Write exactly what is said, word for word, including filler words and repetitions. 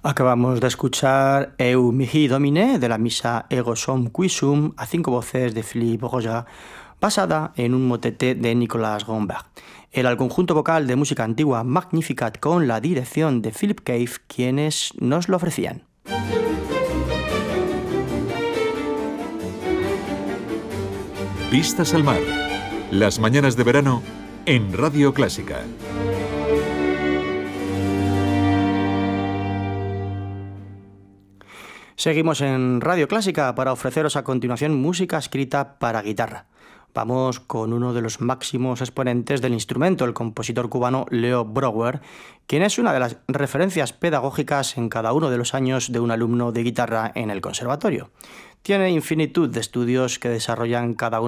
Acabamos de escuchar Eu mihi domine de la misa Ego som qui sum a cinco voces de Philippe Roja, basada en un motete de Nicolas Gomberg. Era el conjunto vocal de música antigua Magnificat con la dirección de Philip Cave quienes nos lo ofrecían. Vistas al mar. Las mañanas de verano en Radio Clásica. Seguimos en Radio Clásica para ofreceros a continuación música escrita para guitarra. Vamos con uno de los máximos exponentes del instrumento, el compositor cubano Leo Brouwer, quien es una de las referencias pedagógicas en cada uno de los años de un alumno de guitarra en el conservatorio. Tiene infinitud de estudios que desarrollan cada uno